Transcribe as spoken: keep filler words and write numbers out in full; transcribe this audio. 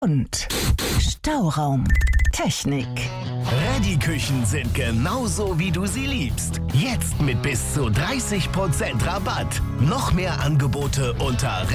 Und Stauraum. Technik. Reddy-Küchen sind genauso, wie du sie liebst. Jetzt mit bis zu dreißig Prozent Rabatt. Noch mehr Angebote unter